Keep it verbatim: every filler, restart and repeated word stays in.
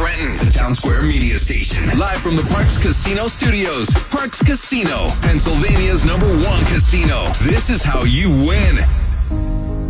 Trenton, the Town Square Media Station. Live from the Parks Casino Studios. Parks Casino, Pennsylvania's number one casino. This is how you win.